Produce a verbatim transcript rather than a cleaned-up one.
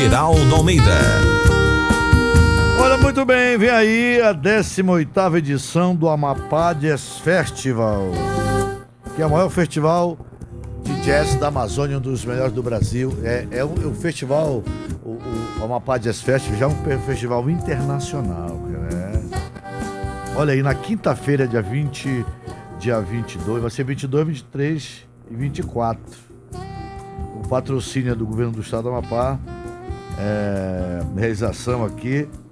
Geraldo Almeida. Olha, muito bem, vem aí a décima oitava edição do Amapá Jazz Festival, que é o maior festival de jazz da Amazônia, um dos melhores do Brasil. É, é o, o festival, o, o Amapá Jazz Festival já é um festival internacional, cara. É. Olha aí, na quinta-feira, dia vinte, dia vinte e dois, vai ser vinte e dois, vinte e três e vinte e quatro. O patrocínio é do governo do estado do Amapá, é, realização aqui